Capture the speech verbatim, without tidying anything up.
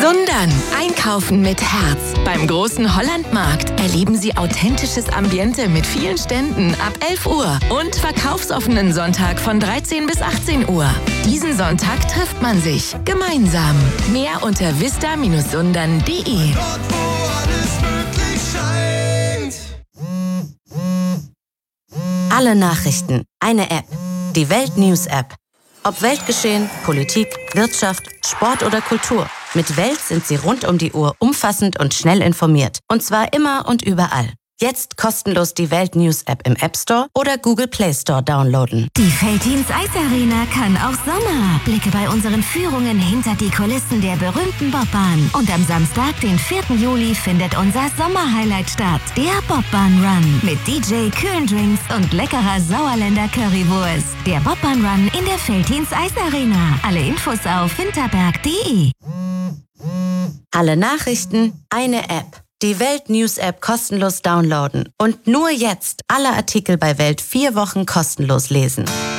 Sundern. Einkaufen mit Herz. Beim großen Hollandmarkt erleben Sie authentisches Ambiente mit vielen Ständen ab elf Uhr und verkaufsoffenen Sonntag von dreizehn bis achtzehn Uhr. Diesen Sonntag trifft man sich gemeinsam. Mehr unter vista Bindestrich sundern Punkt de. Alle Nachrichten, eine App. Die Welt News App. Ob Weltgeschehen, Politik, Wirtschaft, Sport oder Kultur. Mit Welt sind Sie rund um die Uhr umfassend und schnell informiert. Und zwar immer und überall. Jetzt kostenlos die Welt News App im App Store oder Google Play Store downloaden. Die Veltins Eisarena kann auch Sommer. Blicke bei unseren Führungen hinter die Kulissen der berühmten Bobbahn. Und am Samstag, den vierten Juli, findet unser Sommerhighlight statt. Der Bobbahn Run. Mit D J, kühlen Drinks und leckerer Sauerländer Currywurst. Der Bobbahn Run in der Veltins Eisarena. Alle Infos auf winterberg Punkt de. Alle Nachrichten, eine App. Die Welt News App kostenlos downloaden. Und nur jetzt alle Artikel bei Welt vier Wochen kostenlos lesen.